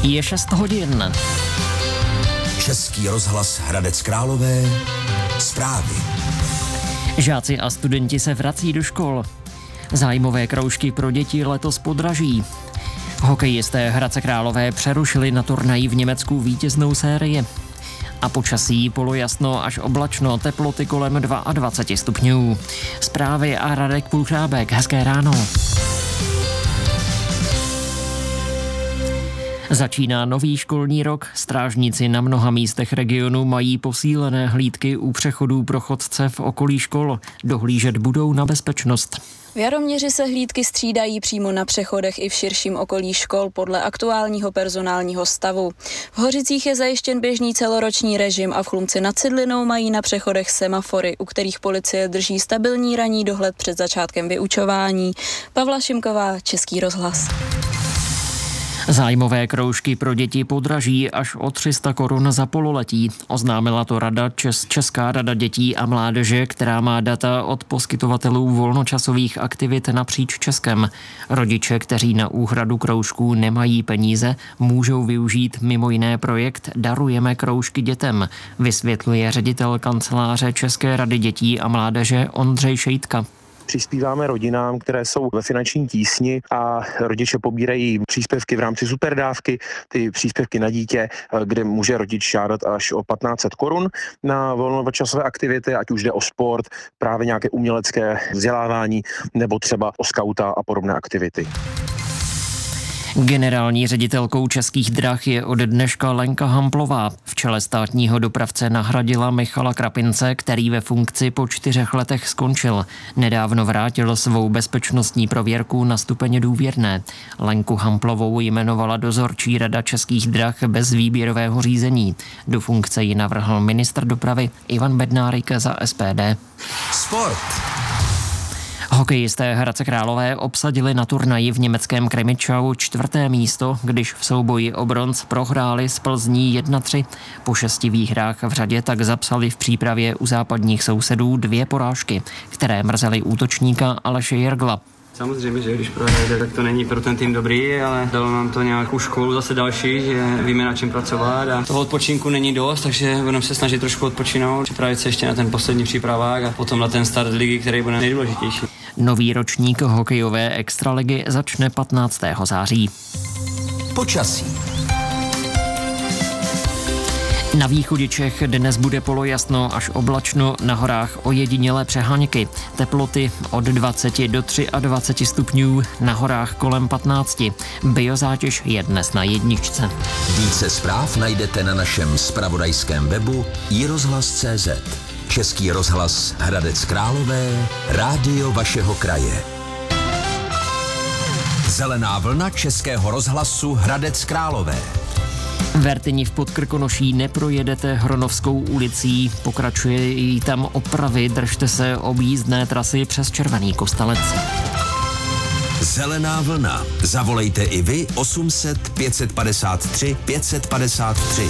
Je 6 hodin. Český rozhlas Hradec Králové. Zprávy. Žáci a studenti se vrací do škol. Zájmové kroužky pro děti letos podraží. Hokejisté Hradce Králové přerušili na turnaji v Německu vítěznou sérii. A počasí polojasno až oblačno, teploty kolem 22 stupňů. Zprávy a Radek Pulchrábek. Hezké ráno. Začíná nový školní rok. Strážníci na mnoha místech regionu mají posílené hlídky u přechodů pro chodce v okolí škol. Dohlížet budou na bezpečnost. V Jaroměři se hlídky střídají přímo na přechodech i v širším okolí škol podle aktuálního personálního stavu. V Hořicích je zajištěn běžný celoroční režim a v Chlumci nad Cidlinou mají na přechodech semafory, u kterých policie drží stabilní ranní dohled před začátkem vyučování. Pavla Šimková, Český rozhlas. Zájmové kroužky pro děti podraží až o 300 korun za pololetí. Oznámila to Česká rada dětí a mládeže, která má data od poskytovatelů volnočasových aktivit napříč Českem. Rodiče, kteří na úhradu kroužků nemají peníze, můžou využít mimo jiné projekt Darujeme kroužky dětem, vysvětluje ředitel kanceláře České rady dětí a mládeže Ondřej Šejtka. Přispíváme rodinám, které jsou ve finanční tísni a rodiče pobírají příspěvky v rámci superdávky, ty příspěvky na dítě, kde může rodič žádat až o 1500 korun na volnočasové aktivity, ať už jde o sport, právě nějaké umělecké vzdělávání nebo třeba o skauta a podobné aktivity. Generální ředitelkou Českých drah je od dneška Lenka Hamplová. V čele státního dopravce nahradila Michala Krapince, který ve funkci po 4 letech skončil. Nedávno vrátil svou bezpečnostní prověrku na stupeň důvěrné. Lenku Hamplovou jmenovala dozorčí rada Českých drah bez výběrového řízení. Do funkce ji navrhl ministr dopravy Ivan Bednárik za SPD. Sport. Hokejisté Hradce Králové obsadili na turnaji v německém Kremičau 4. místo, když v souboji o bronz prohráli s Plzní 1-3. Po 6 výhrách v řadě tak zapsali v přípravě u západních sousedů 2 porážky, které mrzely útočníka Aleše Jergla. Samozřejmě, že když prohrajete, tak to není pro ten tým dobrý, ale dalo nám to nějakou školu zase další, že víme, na čem pracovat a toho odpočinku není dost, takže budeme se snažit trošku odpočinout, připravit se ještě na ten poslední přípravák a potom na ten start ligy, který bude nejdůležitější. Nový ročník hokejové extraligy začne 15. září. Počasí. Na východě Čech dnes bude polojasno až oblačno, na horách ojedinělé přeháňky. Teploty od 20 do 23 stupňů, na horách kolem 15. Biozátěž je dnes na 1. Více zpráv najdete na našem zpravodajském webu iRozhlas.cz. Český rozhlas Hradec Králové, rádio vašeho kraje. Zelená vlna Českého rozhlasu Hradec Králové. Vertyni v Podkrkonoší neprojedete Hronovskou ulicí, pokračuje jí tam opravy, držte se objízdné trasy přes Červený Kostelec. Zelená vlna. Zavolejte i vy 800 553 553.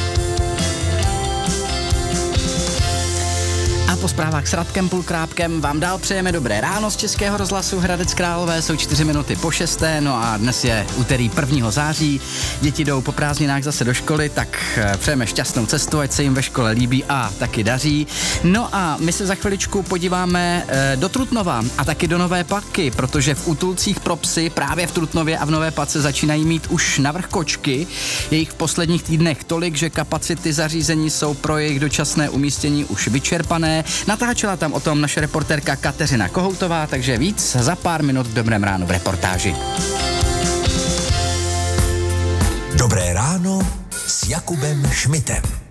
A po zprávách s Radkem Pulchrábkem vám dál přejeme dobré ráno z Českého rozhlasu Hradec Králové, jsou 4 minuty po 6. No a dnes je úterý 1. září, děti jdou po prázdninách zase do školy, tak přejeme šťastnou cestu, ať se jim ve škole líbí a taky daří. No a my se za chviličku podíváme do Trutnova a taky do Nové Paky, protože v útulcích pro psy právě v Trutnově a v Nové Pace začínají mít už navrch kočky. Je jich v posledních týdnech tolik, že kapacity zařízení jsou pro jejich dočasné umístění už vyčerpané. Natáčela tam o tom naše reportérka Kateřina Kohoutová, takže víc za pár minut v Dobrém ránu v reportáži. Dobré ráno s Jakubem Šmitem.